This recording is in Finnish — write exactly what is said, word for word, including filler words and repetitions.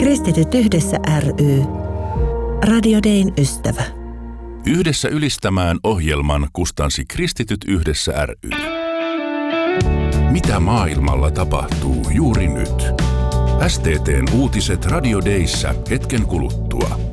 Kristityt yhdessä ry. Radio Dayn ystävä. Yhdessä ylistämään ohjelman kustansi Kristityt yhdessä ry. Mitä maailmalla tapahtuu juuri nyt? S T T:n uutiset Radio Dayssä hetken kuluttua.